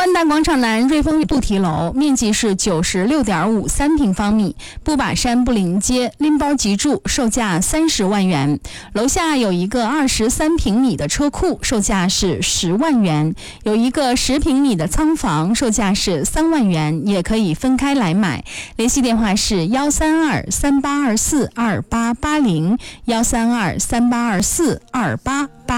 万达广场南瑞丰布提楼，面积是96.53平方米，不把山不临街，拎包即住，售价30万元。楼下有一个23平米的车库，售价是10万元，有一个10平米的仓房，售价是3万元，也可以分开来买。联系电话是132-3824-2880，132-3824-2880。